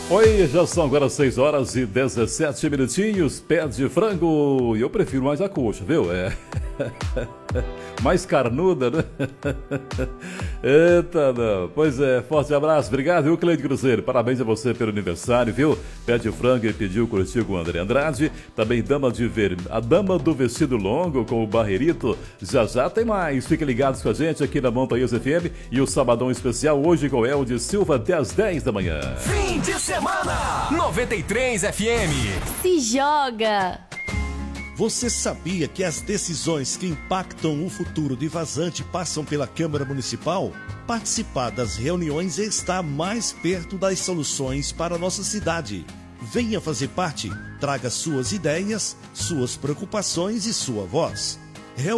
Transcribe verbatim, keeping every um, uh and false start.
Oi, já são agora seis horas e dezessete minutinhos, pé de frango. E eu prefiro mais a coxa, viu? É. Mais carnuda, né? Eita, não. Pois é, forte abraço. Obrigado, viu, Cleide Cruzeiro? Parabéns a você pelo aniversário, viu? Pé de frango e pediu curtir com o André Andrade. Também dama de ver... a dama do vestido longo com o Barreirito. Já já tem mais. Fiquem ligados com a gente aqui na Montanhas F M. E o Sabadão Especial hoje com El de Silva até às dez da manhã. Fim de semana, noventa e três F M. Se joga! Você sabia que as decisões que impactam o futuro de Vazante passam pela Câmara Municipal? Participar das reuniões está mais perto das soluções para a nossa cidade. Venha fazer parte, traga suas ideias, suas preocupações e sua voz.